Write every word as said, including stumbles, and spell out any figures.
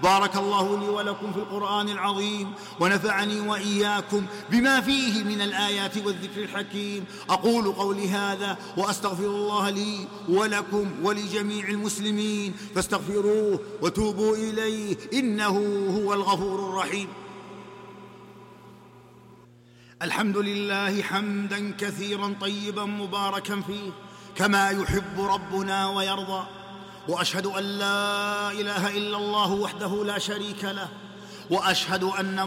بارك الله لي ولكم في القرآن العظيم، ونفعني وإياكم بما فيه من الآيات والذكر الحكيم. أقول قولي هذا وأستغفر الله لي ولكم ولجميع المسلمين، فاستغفروه وتوبوا إليه إنه هو الغفور الرحيم. الحمد لله حمدا كثيرا طيبا مباركا فيه كما يحب ربنا ويرضى، وأشهد أن لا إله إلا الله وحده لا شريك له، وأشهد أن